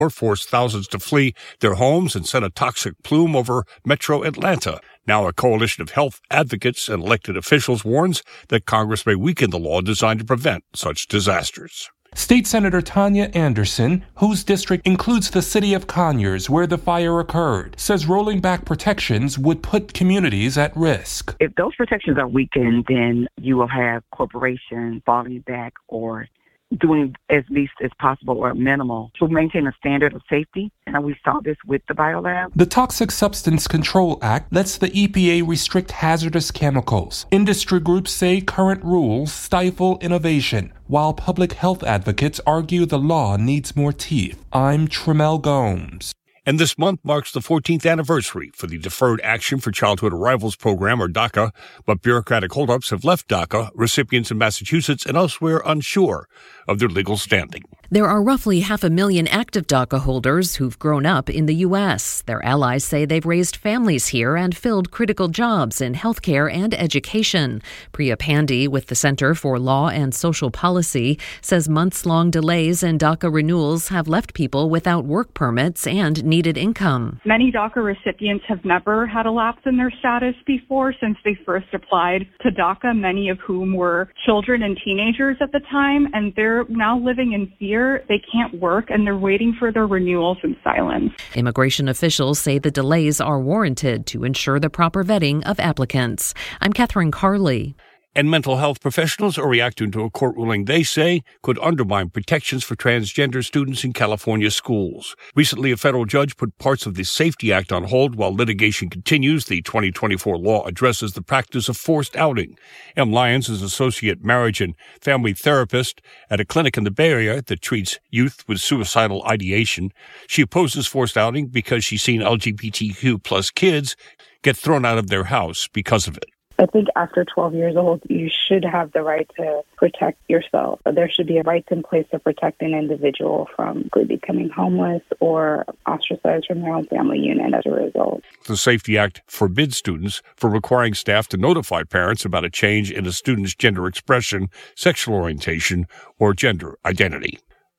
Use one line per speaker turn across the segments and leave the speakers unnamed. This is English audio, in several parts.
or forced thousands to flee their homes and sent a toxic plume over metro Atlanta. Now a coalition of health advocates and elected officials warns that Congress may weaken the law designed to prevent such disasters.
State Senator Tanya Anderson, whose district includes the city of Conyers where the fire occurred, says rolling back protections would put communities at risk.
If those protections are weakened, then you will have corporations falling back or doing as least as possible or minimal to maintain a standard of safety. And we saw this with the biolab.
The Toxic Substance Control Act lets the EPA restrict hazardous chemicals. Industry groups say current rules stifle innovation, while public health advocates argue the law needs more teeth. I'm Tremel Gomes.
And this month marks the 14th anniversary for the Deferred Action for Childhood Arrivals Program, or DACA, but bureaucratic holdups have left DACA recipients in Massachusetts and elsewhere unsure of their legal standing.
There are roughly 500,000 active DACA holders who've grown up in the U.S. Their allies say they've raised families here and filled critical jobs in healthcare and education. Priya Pandey with the Center for Law and Social Policy says months-long delays in DACA renewals have left people without work permits and needed income.
Many DACA recipients have never had a lapse in their status before since they first applied to DACA, many of whom were children and teenagers at the time, and they're now living in fear. They can't work, and they're waiting for their renewals in silence.
Immigration officials say the delays are warranted to ensure the proper vetting of applicants. I'm Catherine Carley.
And mental health professionals are reacting to a court ruling they say could undermine protections for transgender students in California schools. Recently, a federal judge put parts of the Safety Act on hold while litigation continues. The 2024 law addresses the practice of forced outing. M. Lyons is associate marriage and family therapist at a clinic in the Bay Area that treats youth with suicidal ideation. She opposes forced outing because she's seen LGBTQ plus kids get thrown out of their house because of it.
I think after 12 years old, you should have the right to protect yourself. There should be a right in place to protect an individual from becoming homeless or ostracized from their own family unit as a result.
The Safety Act forbids students from requiring staff to notify parents about a change in a student's gender expression, sexual orientation, or gender identity.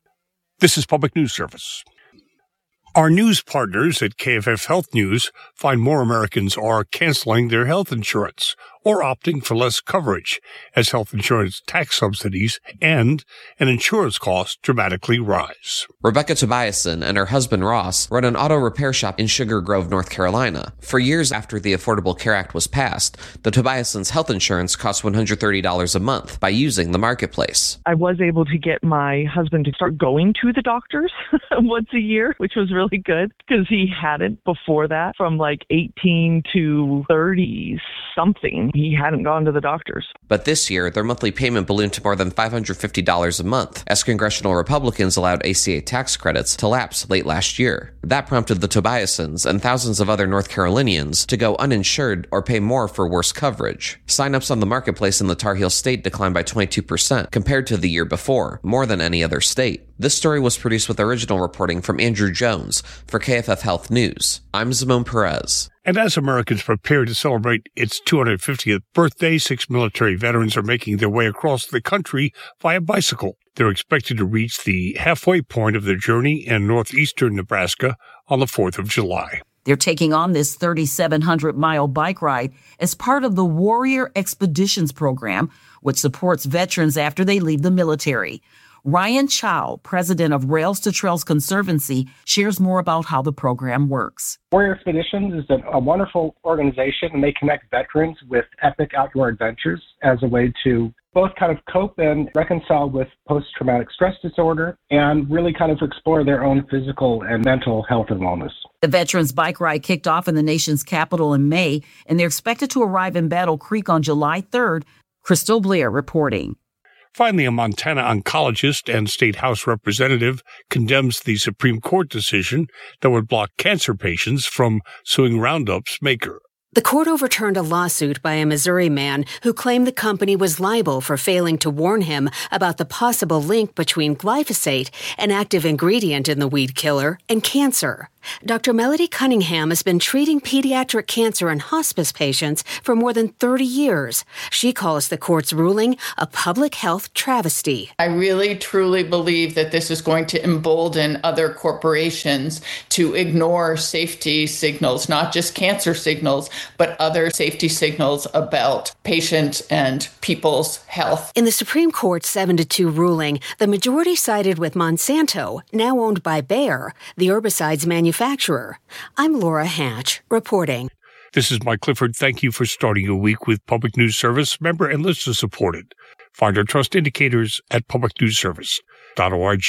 This is Public News Service. Our news partners at KFF Health News find more Americans are canceling their health insurance or opting for less coverage as health insurance tax subsidies and insurance costs dramatically rise.
Rebecca Tobiason and her husband Ross run an auto repair shop in Sugar Grove, North Carolina. For years after the Affordable Care Act was passed, the Tobiasons' health insurance cost $130 a month by using the marketplace.
I was able to get my husband to start going to the doctors once a year, which was really good because he hadn't before that. From like 18 to 30 something, he hadn't gone to the doctors.
But this year, their monthly payment ballooned to more than $550 a month as congressional Republicans allowed ACA tax credits to lapse late last year. That prompted the Tobiasons and thousands of other North Carolinians to go uninsured or pay more for worse coverage. Sign-ups on the marketplace in the Tar Heel State declined by 22% compared to the year before, more than any other state. This story was produced with original reporting from Andrew Jones for KFF Health News. I'm Zimone Perez.
And as Americans prepare to celebrate its 250th birthday, 6 military veterans are making their way across the country via bicycle. They're expected to reach the halfway point of their journey in northeastern Nebraska on the 4th of July.
They're taking on this 3,700-mile bike ride as part of the Warrior Expeditions program, which supports veterans after they leave the military. Ryan Chow, president of Rails to Trails Conservancy, shares more about how the program works.
Warrior Expeditions is a wonderful organization, and they connect veterans with epic outdoor adventures as a way to both kind of cope and reconcile with post-traumatic stress disorder and really kind of explore their own physical and mental health and wellness.
The Veterans Bike Ride kicked off in the nation's capital in May, and they're expected to arrive in Battle Creek on July 3rd. Crystal Blair reporting.
Finally, a Montana oncologist and state House representative condemns the Supreme Court decision that would block cancer patients from suing Roundup's maker.
The court overturned a lawsuit by a Missouri man who claimed the company was liable for failing to warn him about the possible link between glyphosate, an active ingredient in the weed killer, and cancer. Dr. Melody Cunningham has been treating pediatric cancer and hospice patients for more than 30 years. She calls the court's ruling a public health travesty.
I really, truly believe that this is going to embolden other corporations to ignore safety signals, not just cancer signals, but other safety signals about patient and people's health.
In the Supreme Court's 7-2 ruling, the majority sided with Monsanto, now owned by Bayer, the herbicides manufacturer. I'm Laura Hatch, reporting.
This is Mike Clifford. Thank you for starting your week with Public News Service, member and listener supported. Find our trust indicators at publicnewsservice.org.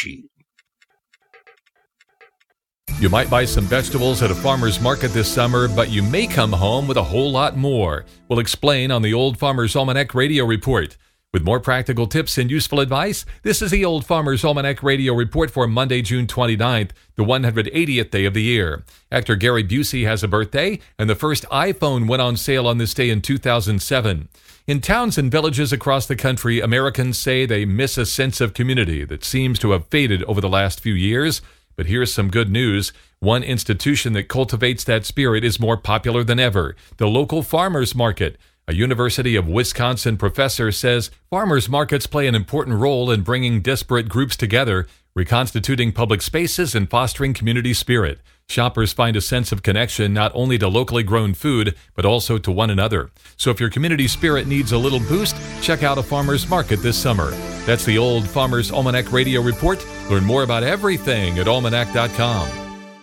You might buy some vegetables at a farmer's market this summer, but you may come home with a whole lot more. We'll explain on the Old Farmer's Almanac Radio Report. With more practical tips and useful advice, this is the Old Farmer's Almanac Radio Report for Monday, June 29th, the 180th day of the year. Actor Gary Busey has a birthday, and the first iPhone went on sale on this day in 2007. In towns and villages across the country, Americans say they miss a sense of community that seems to have faded over the last few years. But here's some good news. One institution that cultivates that spirit is more popular than ever, the local farmers market. A University of Wisconsin professor says farmers markets play an important role in bringing disparate groups together, reconstituting public spaces and fostering community spirit. Shoppers find a sense of connection not only to locally grown food, but also to one another. So if your community spirit needs a little boost, check out a farmer's market this summer. That's the Old Farmer's Almanac Radio Report. Learn more about everything at almanac.com.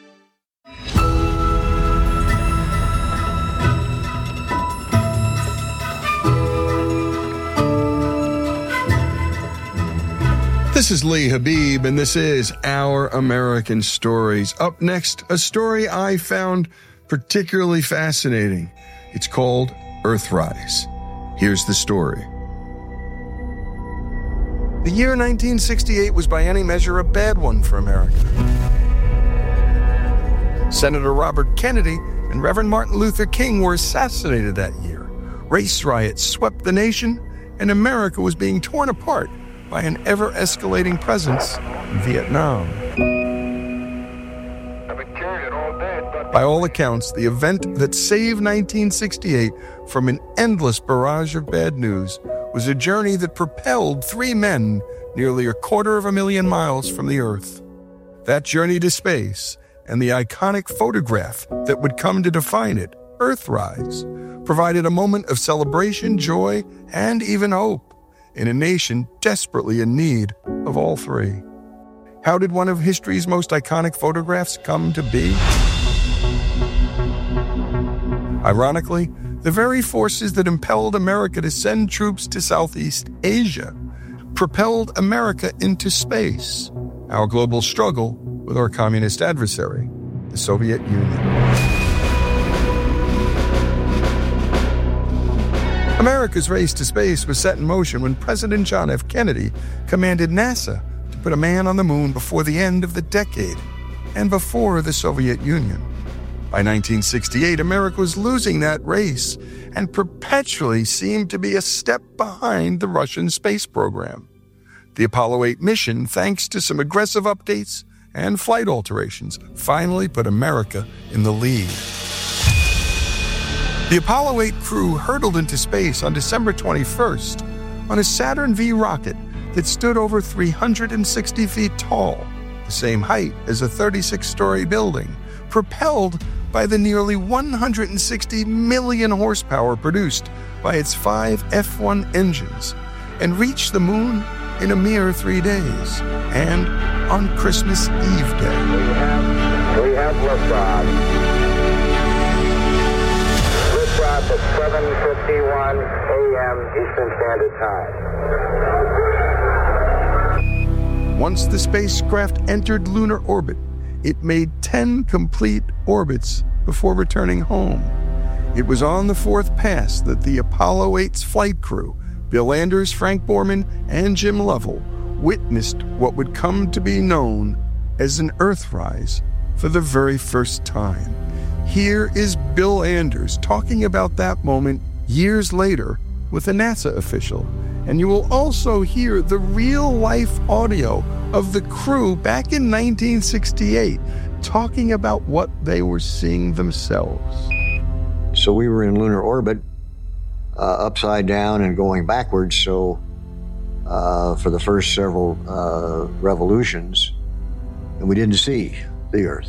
This is Lee Habib, and this is Our American Stories. Up next, a story I found particularly fascinating. It's called Earthrise. Here's the story. The year 1968 was by any measure a bad one for America. Senator Robert Kennedy and Reverend Martin Luther King were assassinated that year. Race riots swept the nation, and America was being torn apart by an ever-escalating presence in Vietnam. By all accounts, the event that saved 1968 from an endless barrage of bad news was a journey that propelled three men nearly 250,000 miles from the Earth. That journey to space and the iconic photograph that would come to define it, Earthrise, provided a moment of celebration, joy, and even hope in a nation desperately in need of all three. How did one of history's most iconic photographs come to be? Ironically, the very forces that impelled America to send troops to Southeast Asia propelled America into space, our global struggle with our communist adversary, the Soviet Union. America's race to space was set in motion when President John F. Kennedy commanded NASA to put a man on the moon before the end of the decade and before the Soviet Union. By 1968, America was losing that race and perpetually seemed to be a step behind the Russian space program. The Apollo 8 mission, thanks to some aggressive updates and flight alterations, finally put America in the lead. The Apollo 8 crew hurtled into space on December 21st on a Saturn V rocket that stood over 360 feet tall, the same height as a 36-story building, propelled by the nearly 160 million horsepower produced by its 5 F-1 engines, and reached the moon in a mere 3 days, and on Christmas Eve Day.
We have liftoff. Liftoff at 7:51 a.m. Eastern Standard Time.
Once the spacecraft entered lunar orbit, it made 10 complete orbits before returning home. It was on the fourth pass that the Apollo 8's flight crew, Bill Anders, Frank Borman, and Jim Lovell, witnessed what would come to be known as an Earthrise for the very first time. Here is Bill Anders talking about that moment years later with a NASA official. And you will also hear the real-life audio of the crew back in 1968 talking about what they were seeing themselves.
So we were in lunar orbit, upside down and going backwards. So for the first several revolutions, and we didn't see the Earth.